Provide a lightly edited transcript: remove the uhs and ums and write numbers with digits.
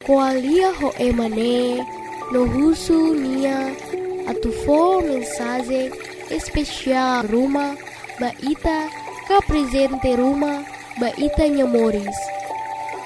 Koalia ho emane no husu nia atufo mensagem especial Ruma baita ka presente Ruma baita nyamores